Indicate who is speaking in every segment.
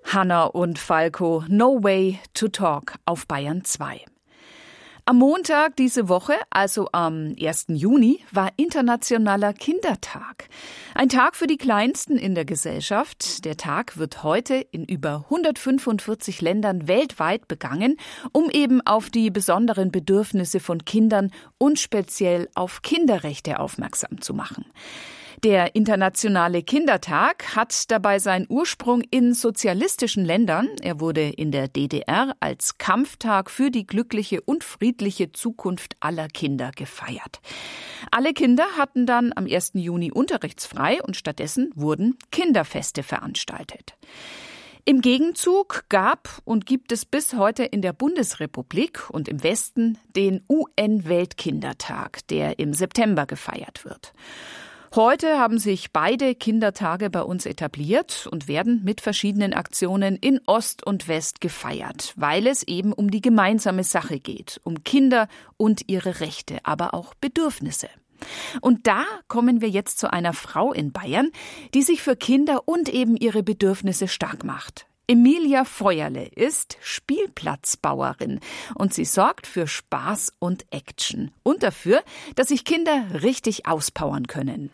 Speaker 1: Hanna und Falco, No Way to Talk auf Bayern 2. Am Montag diese Woche, also am 1. Juni, war Internationaler Kindertag. Ein Tag für die Kleinsten in der Gesellschaft. Der Tag wird heute in über 145 Ländern weltweit begangen, um eben auf die besonderen Bedürfnisse von Kindern und speziell auf Kinderrechte aufmerksam zu machen. Der Internationale Kindertag hat dabei seinen Ursprung in sozialistischen Ländern. Er wurde in der DDR als Kampftag für die glückliche und friedliche Zukunft aller Kinder gefeiert. Alle Kinder hatten dann am 1. Juni unterrichtsfrei und stattdessen wurden Kinderfeste veranstaltet. Im Gegenzug gab und gibt es bis heute in der Bundesrepublik und im Westen den UN-Weltkindertag, der im September gefeiert wird. Heute haben sich beide Kindertage bei uns etabliert und werden mit verschiedenen Aktionen in Ost und West gefeiert, weil es eben um die gemeinsame Sache geht, um Kinder und ihre Rechte, aber auch Bedürfnisse. Und da kommen wir jetzt zu einer Frau in Bayern, die sich für Kinder und eben ihre Bedürfnisse stark macht. Emilia Feuerle ist Spielplatzbauerin und sie sorgt für Spaß und Action und dafür, dass sich Kinder richtig auspowern können.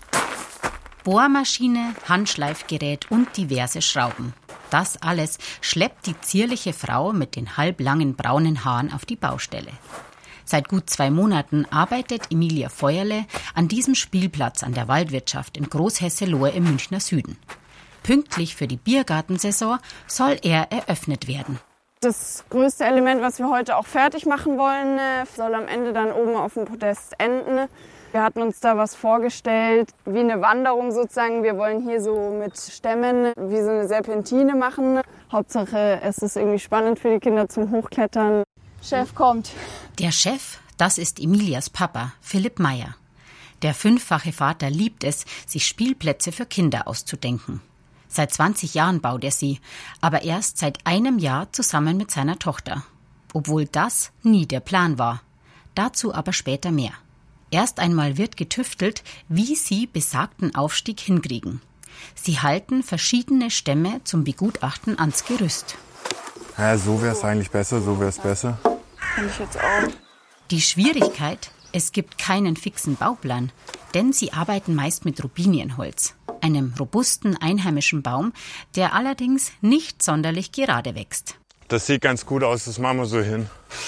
Speaker 2: Bohrmaschine, Handschleifgerät und diverse Schrauben. Das alles schleppt die zierliche Frau mit den halblangen braunen Haaren auf die Baustelle. Seit gut 2 Monaten arbeitet Emilia Feuerle an diesem Spielplatz an der Waldwirtschaft in Großhesselohe im Münchner Süden. Pünktlich für die Biergartensaison soll er eröffnet werden.
Speaker 3: Das größte Element, was wir heute auch fertig machen wollen, soll am Ende dann oben auf dem Podest enden. Wir hatten uns da was vorgestellt, wie eine Wanderung sozusagen. Wir wollen hier so mit Stämmen wie so eine Serpentine machen. Hauptsache, es ist irgendwie spannend für die Kinder zum Hochklettern. Chef kommt.
Speaker 2: Der Chef, das ist Emilias Papa, Philipp Meyer. Der 5-fache Vater liebt es, sich Spielplätze für Kinder auszudenken. Seit 20 Jahren baut er sie, aber erst seit einem Jahr zusammen mit seiner Tochter. Obwohl das nie der Plan war. Dazu aber später mehr. Erst einmal wird getüftelt, wie sie besagten Aufstieg hinkriegen. Sie halten verschiedene Stämme zum Begutachten ans Gerüst.
Speaker 4: Ja, so wäre es eigentlich besser, so wäre es besser.
Speaker 3: Kann ich jetzt auch.
Speaker 2: Die Schwierigkeit, es gibt keinen fixen Bauplan, denn sie arbeiten meist mit Robinienholz, einem robusten einheimischen Baum, der allerdings nicht sonderlich gerade wächst.
Speaker 4: Das sieht ganz gut aus, das machen wir so hin.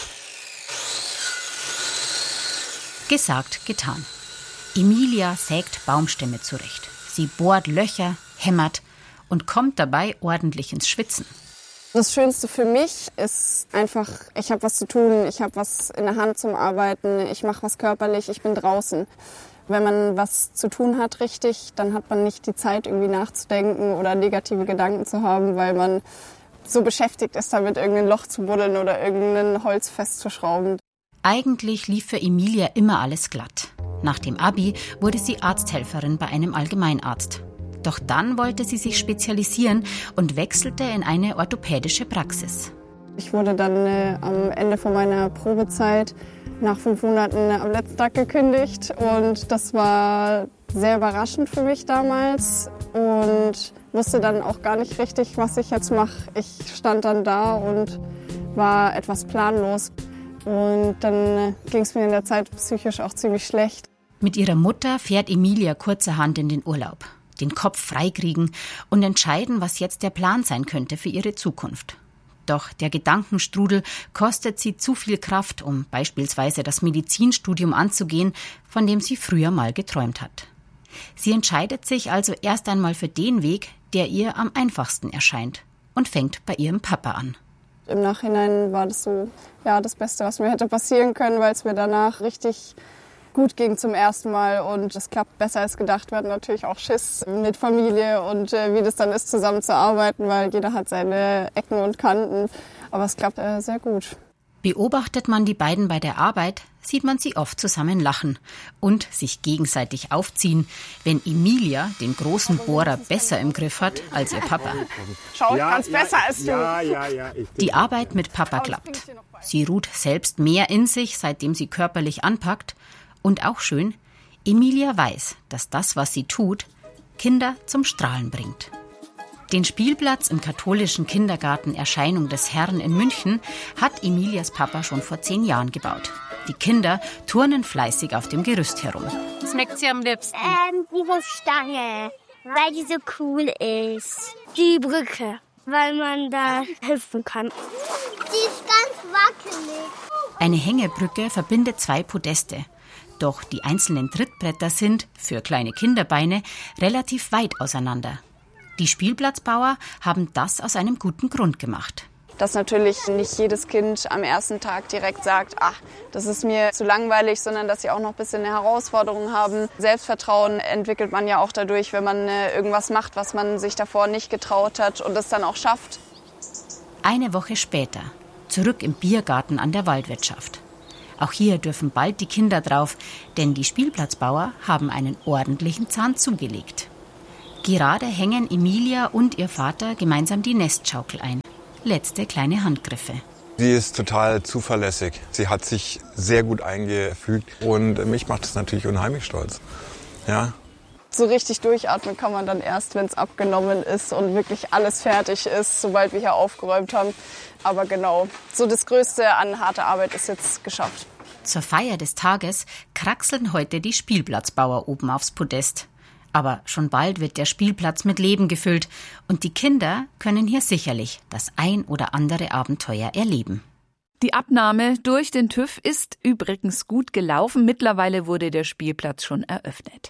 Speaker 2: Gesagt, getan. Emilia sägt Baumstämme zurecht. Sie bohrt Löcher, hämmert und kommt dabei ordentlich ins Schwitzen.
Speaker 3: Das Schönste für mich ist einfach, ich habe was zu tun, ich habe was in der Hand zum Arbeiten, ich mache was körperlich, ich bin draußen. Wenn man was zu tun hat richtig, dann hat man nicht die Zeit, irgendwie nachzudenken oder negative Gedanken zu haben, weil man so beschäftigt ist, damit irgendein Loch zu buddeln oder irgendein Holz festzuschrauben.
Speaker 2: Eigentlich lief für Emilia immer alles glatt. Nach dem Abi wurde sie Arzthelferin bei einem Allgemeinarzt. Doch dann wollte sie sich spezialisieren und wechselte in eine orthopädische Praxis.
Speaker 3: Ich wurde dann am Ende von meiner Probezeit nach 5 Monaten am letzten Tag gekündigt. Und das war sehr überraschend für mich damals und wusste dann auch gar nicht richtig, was ich jetzt mache. Ich stand dann da und war etwas planlos. Und dann ging es mir in der Zeit psychisch auch ziemlich schlecht.
Speaker 2: Mit ihrer Mutter fährt Emilia kurzerhand in den Urlaub. Den Kopf freikriegen und entscheiden, was jetzt der Plan sein könnte für ihre Zukunft. Doch der Gedankenstrudel kostet sie zu viel Kraft, um beispielsweise das Medizinstudium anzugehen, von dem sie früher mal geträumt hat. Sie entscheidet sich also erst einmal für den Weg, der ihr am einfachsten erscheint und fängt bei ihrem Papa an.
Speaker 3: Im Nachhinein war das so das Beste, was mir hätte passieren können, weil es mir danach richtig gut ging zum ersten Mal und es klappt besser als gedacht. Wir hatten natürlich auch Schiss mit Familie und wie das dann ist, zusammenzuarbeiten, weil jeder hat seine Ecken und Kanten. Aber es klappt sehr gut.
Speaker 2: Beobachtet man die beiden bei der Arbeit, sieht man sie oft zusammen lachen und sich gegenseitig aufziehen, wenn Emilia den großen Bohrer besser im Griff hat als ihr Papa.
Speaker 3: Schau, ich kann's besser als du.
Speaker 4: Ja.
Speaker 2: Die Arbeit mit Papa klappt. Sie ruht selbst mehr in sich, seitdem sie körperlich anpackt. Und auch schön, Emilia weiß, dass das, was sie tut, Kinder zum Strahlen bringt. Den Spielplatz im katholischen Kindergarten Erscheinung des Herrn in München hat Emilias Papa schon vor 10 Jahren gebaut. Die Kinder turnen fleißig auf dem Gerüst herum.
Speaker 5: Was schmeckt sie am liebsten?
Speaker 6: Die Stange, weil die so cool ist. Die Brücke, weil man da hüpfen kann. Die ist ganz wackelig.
Speaker 2: Eine Hängebrücke verbindet 2 Podeste. Doch die einzelnen Trittbretter sind, für kleine Kinderbeine, relativ weit auseinander. Die Spielplatzbauer haben das aus einem guten Grund gemacht.
Speaker 3: Dass natürlich nicht jedes Kind am ersten Tag direkt sagt, ach, das ist mir zu langweilig, sondern dass sie auch noch ein bisschen eine Herausforderung haben. Selbstvertrauen entwickelt man ja auch dadurch, wenn man irgendwas macht, was man sich davor nicht getraut hat und es dann auch schafft.
Speaker 2: Eine Woche später, zurück im Biergarten an der Waldwirtschaft. Auch hier dürfen bald die Kinder drauf, denn die Spielplatzbauer haben einen ordentlichen Zahn zugelegt. Gerade hängen Emilia und ihr Vater gemeinsam die Nestschaukel ein. Letzte kleine Handgriffe.
Speaker 4: Sie ist total zuverlässig. Sie hat sich sehr gut eingefügt und mich macht es natürlich unheimlich stolz. Ja.
Speaker 3: So richtig durchatmen kann man dann erst, wenn es abgenommen ist und wirklich alles fertig ist, sobald wir hier aufgeräumt haben. Aber genau, so das Größte an harter Arbeit ist jetzt geschafft.
Speaker 2: Zur Feier des Tages kraxeln heute die Spielplatzbauer oben aufs Podest. Aber schon bald wird der Spielplatz mit Leben gefüllt und die Kinder können hier sicherlich das ein oder andere Abenteuer erleben.
Speaker 1: Die Abnahme durch den TÜV ist übrigens gut gelaufen. Mittlerweile wurde der Spielplatz schon eröffnet.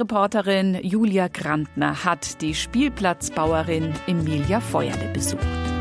Speaker 1: Bayern2-Reporterin Julia Grantner hat die Spielplatzbauerin Emilia Feuerle besucht.